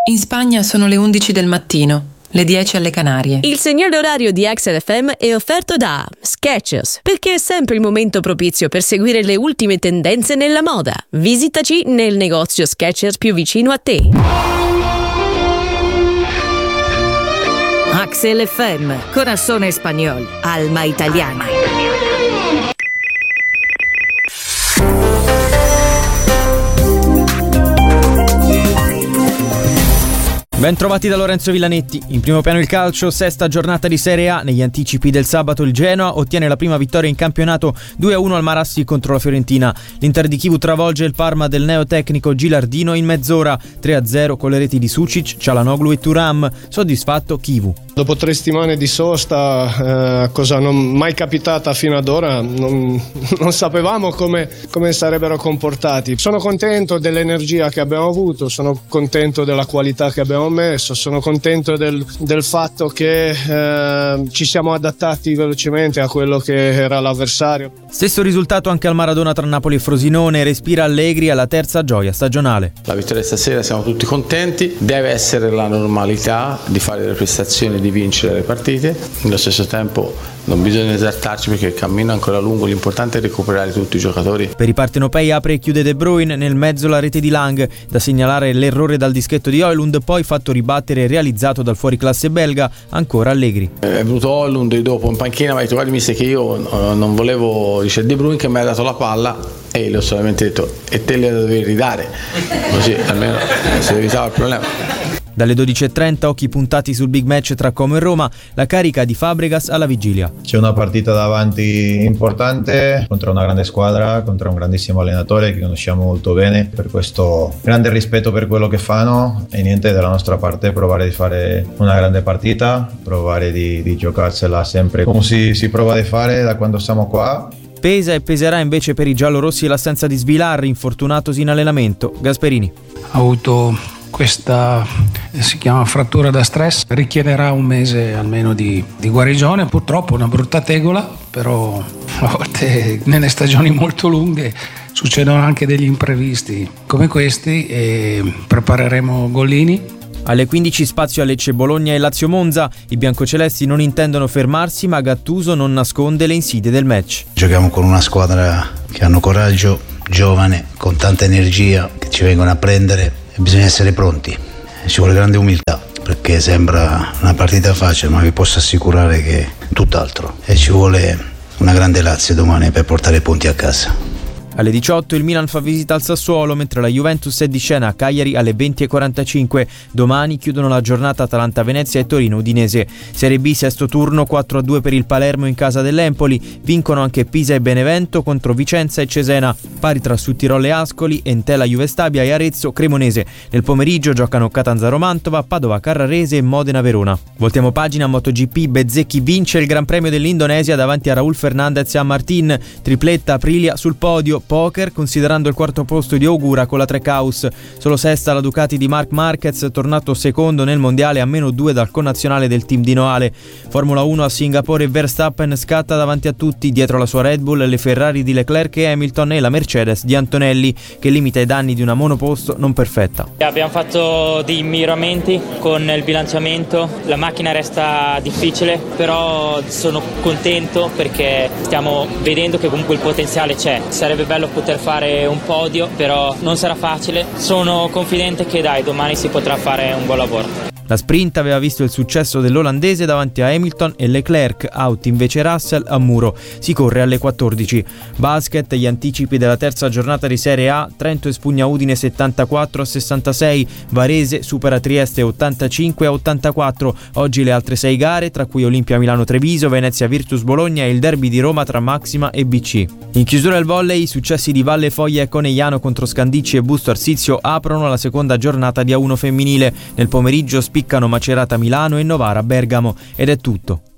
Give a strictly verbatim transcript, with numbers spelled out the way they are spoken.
In Spagna sono le undici del mattino, le dieci alle Canarie. Il segnale orario di Axel F M è offerto da Skechers, perché è sempre il momento propizio per seguire le ultime tendenze nella moda. Visitaci nel negozio Skechers più vicino a te. Axel F M, Corazón Español, Alma Italiana. Ben trovati da Lorenzo Villanetti. In primo piano il calcio, sesta giornata di Serie A. Negli anticipi del sabato il Genoa ottiene la prima vittoria in campionato due a uno al Marassi contro la Fiorentina. L'Inter di Chivu travolge il Parma del neotecnico Gilardino in mezz'ora, tre a zero con le reti di Sucic, Çalhanoğlu e Thuram. Soddisfatto Chivu. Dopo tre settimane di sosta, eh, cosa non mai capitata fino ad ora, non, non sapevamo come, come sarebbero comportati. Sono contento dell'energia che abbiamo avuto, sono contento della qualità che abbiamo messo, sono contento del, del fatto che eh, ci siamo adattati velocemente a quello che era l'avversario. Stesso risultato anche al Maradona tra Napoli e Frosinone, respira Allegri alla terza gioia stagionale. La vittoria stasera, siamo tutti contenti, deve essere la normalità di fare le prestazioni, di vincere le partite. Nello stesso tempo non bisogna esaltarci perché il cammino è ancora lungo, l'importante è recuperare tutti i giocatori. Per i partenopei apre e chiude De Bruyne, nel mezzo la rete di Lang, da segnalare l'errore dal dischetto di Højlund, poi fatto ribattere e realizzato dal fuoriclasse belga, ancora Allegri. È venuto Højlund dopo in panchina, ma ha detto guarda mister che io non volevo, dice De Bruyne che mi ha dato la palla e gli ho solamente detto e te le dovevi ridare, così almeno si evitava il problema. Dalle dodici e trenta occhi puntati sul big match tra Como e Roma, la carica di Fabregas alla vigilia. C'è una partita davanti importante contro una grande squadra, contro un grandissimo allenatore che conosciamo molto bene, per questo grande rispetto per quello che fanno e niente dalla nostra parte, provare di fare una grande partita, provare di, di giocarsela sempre come si, si prova a fare da quando siamo qua. Pesa e peserà invece per i giallorossi l'assenza di Svilar, infortunatosi in allenamento. Gasperini. Ha avuto questa, si chiama frattura da stress, richiederà un mese almeno di, di guarigione, purtroppo una brutta tegola, però a volte nelle stagioni molto lunghe succedono anche degli imprevisti come questi e prepareremo Gollini. Alle quindici spazio a Lecce, Bologna e Lazio Monza. I biancocelesti non intendono fermarsi, ma Gattuso non nasconde le insidie del match. Giochiamo con una squadra che hanno coraggio, giovane, con tanta energia, che ci vengono a prendere e bisogna essere pronti. Ci vuole grande umiltà, perché sembra una partita facile, ma vi posso assicurare che è tutt'altro. E ci vuole una grande Lazio domani per portare i punti a casa. Alle diciotto il Milan fa visita al Sassuolo, mentre la Juventus è di scena a Cagliari alle venti e quarantacinque. Domani chiudono la giornata Atalanta-Venezia e Torino-Udinese. Serie B, sesto turno, quattro a due per il Palermo in casa dell'Empoli. Vincono anche Pisa e Benevento contro Vicenza e Cesena. Pari tra Südtirol e Ascoli, Entella Juve Stabia e Arezzo Cremonese. Nel pomeriggio giocano Catanzaro-Mantova, Padova-Carrarese e Modena-Verona. Voltiamo pagina. MotoGP, Bezzecchi vince il Gran Premio dell'Indonesia davanti a Raul Fernandez e a Martin. Tripletta Aprilia sul podio. Poker, considerando il quarto posto di Ogura con la Trackhouse. Solo sesta la Ducati di Marc Marquez, tornato secondo nel mondiale a meno due dal connazionale del team di Noale. Formula uno a Singapore, Verstappen scatta davanti a tutti, dietro la sua Red Bull le Ferrari di Leclerc e Hamilton e la Mercedes di Antonelli, che limita i danni di una monoposto non perfetta. Abbiamo fatto dei miglioramenti con il bilanciamento, la macchina resta difficile, però sono contento perché stiamo vedendo che comunque il potenziale c'è. Sarebbe bello poter fare un podio, però non sarà facile. Sono confidente che dai, domani si potrà fare un buon lavoro. La sprint aveva visto il successo dell'olandese davanti a Hamilton e Leclerc, out invece Russell a muro. Si corre alle quattordici. Basket, gli anticipi della terza giornata di Serie A. Trento espugna Udine settantaquattro a sessantasei, Varese supera Trieste ottantacinque a ottantaquattro. Oggi le altre sei gare, tra cui Olimpia Milano Treviso, Venezia Virtus Bologna e il derby di Roma tra Maxima e B C. In chiusura al volley, i successi di Valle Foglia e Conegliano contro Scandicci e Busto Arsizio aprono la seconda giornata di A uno femminile. Nel pomeriggio spiccano Macerata Milano e Novara Bergamo. Ed è tutto.